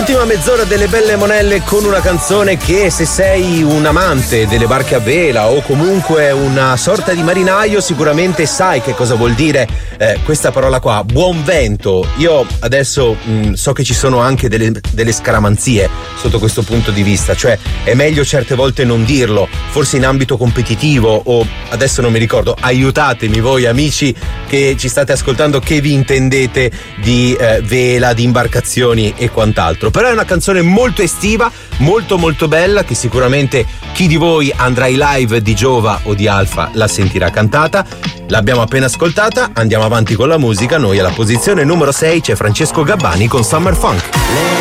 Ultima mezz'ora delle belle monelle con una canzone che, se sei un amante delle barche a vela o comunque una sorta di marinaio, sicuramente sai che cosa vuol dire questa parola qua, buon vento. Io adesso so che ci sono anche delle scaramanzie sotto questo punto di vista, cioè è meglio certe volte non dirlo, forse in ambito competitivo o adesso non mi ricordo, aiutatemi voi amici che ci state ascoltando, che vi intendete di vela, di imbarcazioni e quant'altro. Però è una canzone molto estiva, molto molto bella, che sicuramente chi di voi andrà ai live di Giova o di Alfa la sentirà cantata. L'abbiamo appena ascoltata, andiamo avanti con la musica. Noi alla posizione numero 6 c'è Francesco Gabbani con Summer Funk.